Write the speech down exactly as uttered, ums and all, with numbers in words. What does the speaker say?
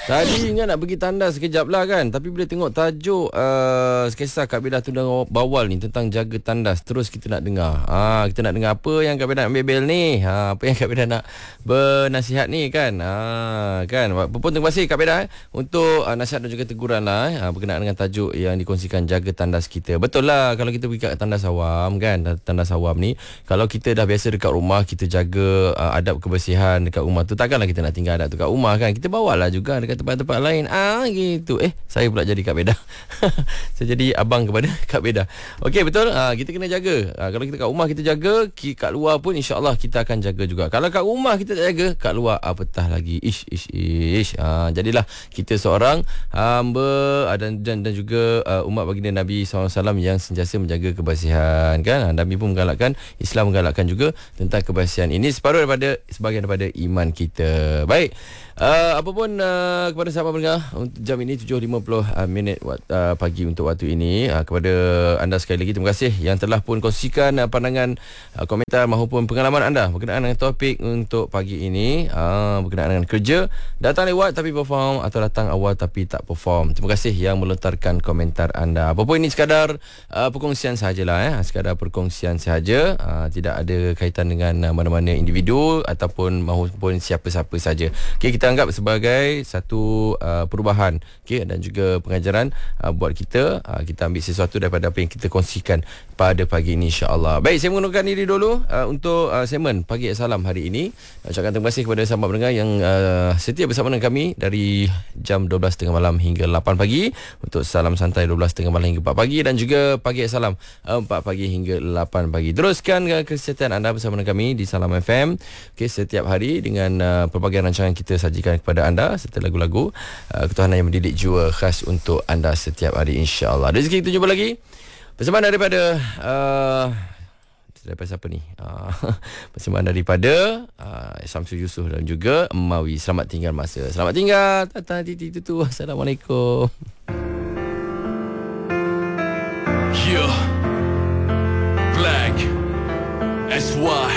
Tadi ingat nak pergi tandas sekejap lah kan. Tapi bila tengok tajuk uh, kisah Kak Beda Tunda Bawal ni tentang jaga tandas, terus kita nak dengar. Ha, kita nak dengar apa yang Kak Beda nak ambil ni. Ha, apa yang Kak Beda nak bernasihat ni kan. Ha, kan. Pun terima kasih Kak Beda eh, untuk uh, nasihat dan juga teguran lah eh, berkenaan dengan tajuk yang dikongsikan, jaga tandas kita. Betul lah, kalau kita pergi kat tandas awam kan, tandas awam ni, kalau kita dah biasa dekat rumah, kita jaga uh, adab kebersihan dekat rumah tu, takkanlah kita nak tinggal adab tu kat rumah kan. Kita bawalah juga dekat tempat-tempat lain. Ah gitu. Eh, saya pula jadi Kak Beda. Saya jadi abang kepada Kak Beda. Okey, betul. Ah, kita kena jaga. Ah, kalau kita kat rumah kita jaga, kat luar pun insya-Allah kita akan jaga juga. Kalau kat rumah kita tak jaga, kat luar apatah lagi. Ish ish ish. Ah, jadilah kita seorang hamba dan dan, dan juga uh, umat baginda Nabi sallallahu alaihi wasallam yang sentiasa menjaga kebersihan kan. Nabi pun menggalakkan, Islam menggalakkan juga tentang kebersihan. Ini separuh daripada sebahagian daripada iman kita. Baik. Uh, apa pun uh, kepada sahabat pendengar, untuk jam ini tujuh lima puluh uh, minit uh, pagi untuk waktu ini, uh, kepada anda sekali lagi terima kasih yang telah pun kongsikan uh, pandangan, uh, komentar maupun pengalaman anda berkenaan dengan topik untuk pagi ini, uh, berkenaan dengan kerja, datang lewat tapi perform atau datang awal tapi tak perform. Terima kasih yang melontarkan komentar anda. Apa pun ini sekadar uh, perkongsian sahajalah, eh. sekadar perkongsian sahaja, uh, tidak ada kaitan dengan uh, mana-mana individu ataupun maupun siapa-siapa saja. Okay, kita anggap sebagai satu uh, perubahan, okay, dan juga pengajaran uh, buat kita. Uh, kita ambil sesuatu daripada apa yang kita kongsikan pada pagi ini, insya-Allah. Baik, saya menggunakan diri dulu uh, untuk uh, segmen Pagi Salam hari ini. Ucapkan terima kasih kepada sahabat pendengar yang uh, setia bersama dengan kami dari jam dua belas tiga puluh malam hingga lapan pagi, untuk salam santai dua belas tiga puluh malam hingga empat pagi, dan juga Pagi Salam uh, empat pagi hingga lapan pagi. Teruskan uh, kesetiaan anda bersama dengan kami di Salam F M, okay, setiap hari dengan uh, pelbagai rancangan kita saja kepada anda serta lagu-lagu uh, ketuhanan yang mendidik jiwa khas untuk anda setiap hari, insya-Allah. Rezeki kita jumpa lagi persembahan daripada uh, daripada siapa ni? Uh, persembahan daripada uh, Samsul Yusof dan juga Mawi. Selamat tinggal masa. Selamat tinggal. Tata titi tutu. Assalamualaikum. Yeah. Black S Y